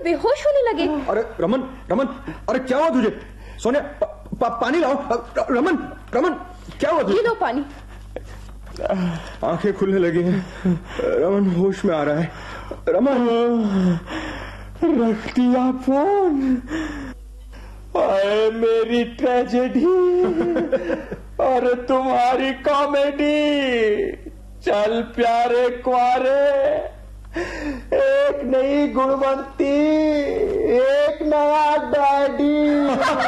बेहोश होने लगे। अरे रमन, रमन, अरे क्या हुआ तुझे? सोनिया, पानी लाओ। रमन, रमन, क्या हुआ तुझे? ये लो पानी। आंखें खुलने लगी हैं। रमन होश में आ रहा है। रमन, रख दिया फोन। आए मेरी ट्रेजेडी और तुम्हारी कॉमेडी। चल प्यारे क्वारे, एक नई गुणवंती, एक नया डैडी।